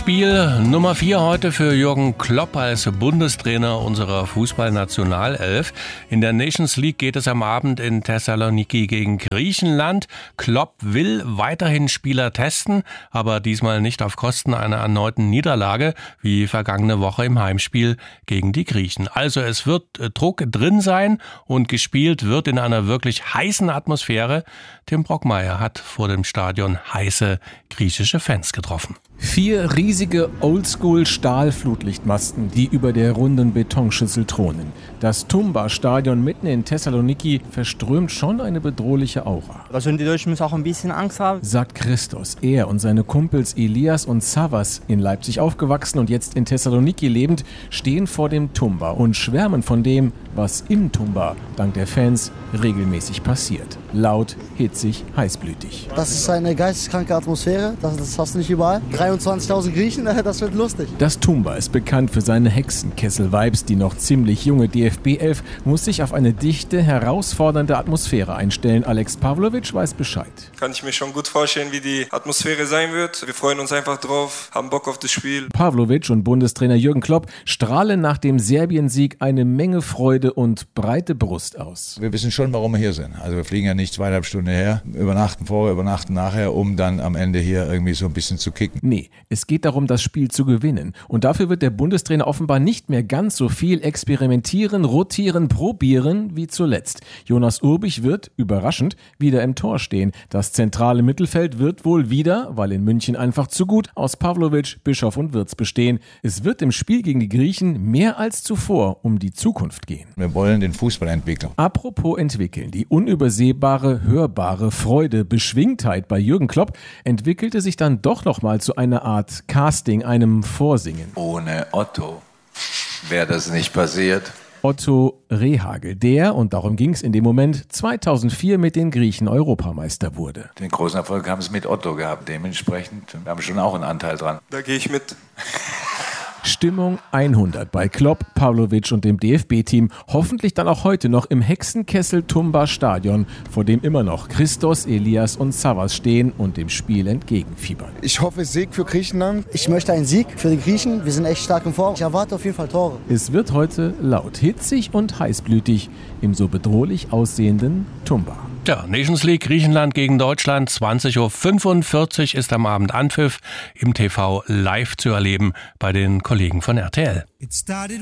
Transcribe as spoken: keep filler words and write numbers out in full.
Spiel Nummer vier heute für Jürgen Klopp als Bundestrainer unserer Fußballnationalelf. In der Nations League geht es am Abend in Thessaloniki gegen Griechenland. Klopp will weiterhin Spieler testen, aber diesmal nicht auf Kosten einer erneuten Niederlage, wie vergangene Woche im Heimspiel gegen die Griechen. Also es wird Druck drin sein und gespielt wird in einer wirklich heißen Atmosphäre. Tim Brockmeier hat vor dem Stadion heiße griechische Fans getroffen. Vier riesige Oldschool-Stahlflutlichtmasten, die über der runden Betonschüssel thronen. Das Toumba-Stadion mitten in Thessaloniki verströmt schon eine bedrohliche Aura. Also die Deutschen müssen auch ein bisschen Angst haben, sagt Christos. Er und seine Kumpels Elias und Savas, in Leipzig aufgewachsen und jetzt in Thessaloniki lebend, stehen vor dem Toumba und schwärmen von dem, was im Toumba dank der Fans regelmäßig passiert. Laut, hitzig, heißblütig. Das ist eine geisteskranke Atmosphäre, das, das hast du nicht überall. dreiundzwanzigtausend Griechen, das wird lustig. Das Toumba ist bekannt für seine Hexenkessel-Vibes. Die noch ziemlich junge D F B-Elf muss sich auf eine dichte, herausfordernde Atmosphäre einstellen. Alex Pavlovic weiß Bescheid. Kann ich mir schon gut vorstellen, wie die Atmosphäre sein wird. Wir freuen uns einfach drauf, haben Bock auf das Spiel. Pavlovic und Bundestrainer Jürgen Klopp strahlen nach dem Serbien-Sieg eine Menge Freude und breite Brust aus. Wir wissen schon, warum wir hier sind. Also wir fliegen ja nicht zweieinhalb Stunden her, übernachten vorher, übernachten nachher, um dann am Ende hier irgendwie so ein bisschen zu kicken. Nee, es geht darum, das Spiel zu gewinnen. Und dafür wird der Bundestrainer offenbar nicht mehr ganz so viel experimentieren, rotieren, probieren wie zuletzt. Jonas Urbich wird, überraschend, wieder im Tor stehen. Das zentrale Mittelfeld wird wohl wieder, weil in München einfach zu gut, aus Pavlovic, Bischof und Wirtz bestehen. Es wird im Spiel gegen die Griechen mehr als zuvor um die Zukunft gehen. Wir wollen den Fußball entwickeln. Apropos entwickeln, die unübersehbare, hörbare Freude, Beschwingtheit bei Jürgen Klopp entwickelte sich dann doch noch mal zu einer Art Casting, einem Vorsingen. Ohne Otto wäre das nicht passiert. Otto Rehhagel, der, und darum ging es in dem Moment, zweitausendvier mit den Griechen Europameister wurde. Den großen Erfolg haben sie mit Otto gehabt. Dementsprechend haben wir schon auch einen Anteil dran. Da gehe ich mit. Stimmung hundert bei Klopp, Pavlovic und dem D F B-Team. Hoffentlich dann auch heute noch im Hexenkessel Toumba Stadion, vor dem immer noch Christos, Elias und Savas stehen und dem Spiel entgegenfiebern. Ich hoffe Sieg für Griechenland. Ich möchte einen Sieg für die Griechen. Wir sind echt stark im Form. Ich erwarte auf jeden Fall Tore. Es wird heute laut, hitzig und heißblütig im so bedrohlich aussehenden Toumba. Ja, Nations League Griechenland gegen Deutschland, zwanzig Uhr fünfundvierzig ist am Abend Anpfiff, im T V live zu erleben bei den Kollegen von R T L.